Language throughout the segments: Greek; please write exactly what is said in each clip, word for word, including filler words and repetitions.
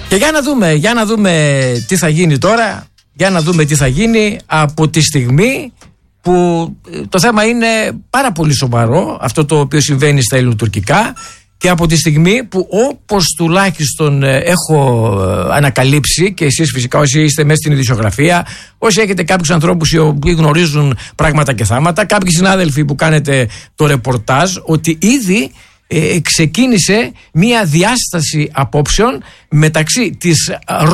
Και για να δούμε, για να δούμε τι θα γίνει τώρα, για να δούμε τι θα γίνει από τη στιγμή που το θέμα είναι πάρα πολύ σοβαρό, αυτό το οποίο συμβαίνει στα ελληνοτουρκικά, και από τη στιγμή που, όπως τουλάχιστον έχω ανακαλύψει, και εσείς φυσικά όσοι είστε μέσα στην ειδησιογραφία, όσοι έχετε κάποιους ανθρώπους οι οποίοι γνωρίζουν πράγματα και θάματα, κάποιοι συνάδελφοι που κάνετε το ρεπορτάζ, ότι ήδη ε, ξεκίνησε μία διάσταση απόψεων μεταξύ της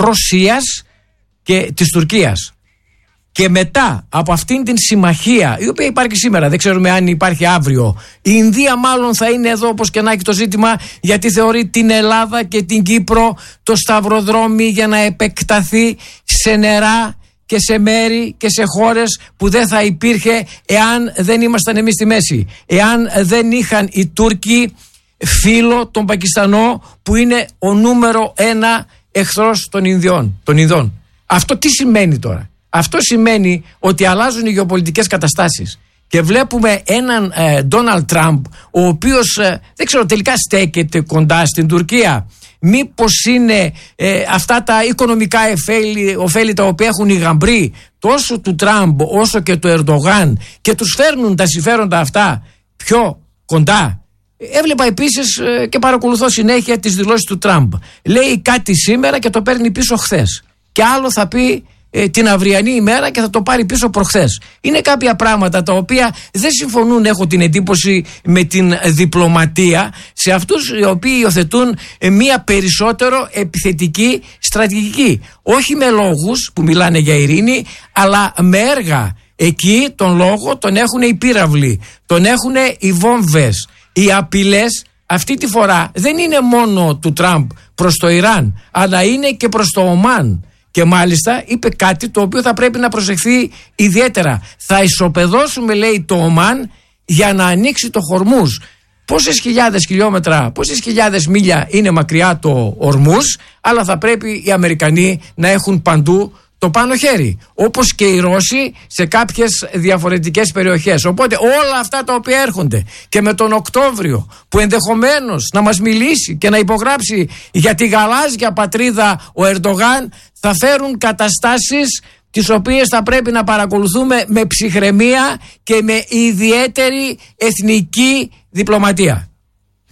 Ρωσίας και της Τουρκίας. Και μετά από αυτήν την συμμαχία, η οποία υπάρχει σήμερα, δεν ξέρουμε αν υπάρχει αύριο, η Ινδία μάλλον θα είναι εδώ όπως και να έχει το ζήτημα, γιατί θεωρεί την Ελλάδα και την Κύπρο το σταυροδρόμι για να επεκταθεί σε νερά και σε μέρη και σε χώρες που δεν θα υπήρχε εάν δεν ήμασταν εμείς στη μέση. Εάν δεν είχαν οι Τούρκοι φίλο τον Πακιστανό, που είναι ο νούμερο ένα εχθρός των Ινδιών, των Ινδών. Αυτό τι σημαίνει τώρα? Αυτό σημαίνει ότι αλλάζουν οι γεωπολιτικές καταστάσεις και βλέπουμε έναν Ντόναλντ Τραμπ, ο οποίος ε, δεν ξέρω τελικά στέκεται κοντά στην Τουρκία. Μήπως είναι ε, αυτά τα οικονομικά εφέλη, ωφέλη τα οποία έχουν οι γαμπροί τόσο του Τραμπ όσο και του Ερντογάν και τους φέρνουν τα συμφέροντα αυτά πιο κοντά. Έβλεπα επίσης ε, και παρακολουθώ συνέχεια τις δηλώσεις του Τραμπ. Λέει κάτι σήμερα και το παίρνει πίσω χθες. Και άλλο θα πει ε, την αυριανή ημέρα και θα το πάρει πίσω προχθές. Είναι κάποια πράγματα τα οποία δεν συμφωνούν, έχω την εντύπωση, με την διπλωματία σε αυτούς οι οποίοι υιοθετούν ε, μία περισσότερο επιθετική στρατηγική. Όχι με λόγους που μιλάνε για ειρήνη, αλλά με έργα. Εκεί τον λόγο τον έχουν οι πύραυλοι, τον έχουν οι βόμβες. Οι απειλές αυτή τη φορά δεν είναι μόνο του Τραμπ προς το Ιράν, αλλά είναι και προς το Ομάν. Και μάλιστα είπε κάτι το οποίο θα πρέπει να προσεχθεί ιδιαίτερα. Θα ισοπεδώσουμε, λέει, το Ομάν για να ανοίξει το Χορμούζ. Πόσες χιλιάδες χιλιόμετρα, πόσες χιλιάδες μίλια είναι μακριά το Ορμούζ, αλλά θα πρέπει οι Αμερικανοί να έχουν παντού το πάνω χέρι, όπως και οι Ρώσοι σε κάποιες διαφορετικές περιοχές. Οπότε όλα αυτά τα οποία έρχονται και με τον Οκτώβριο που ενδεχομένως να μας μιλήσει και να υπογράψει για τη γαλάζια πατρίδα ο Ερντογάν, θα φέρουν καταστάσεις τις οποίες θα πρέπει να παρακολουθούμε με ψυχραιμία και με ιδιαίτερη εθνική διπλωματία.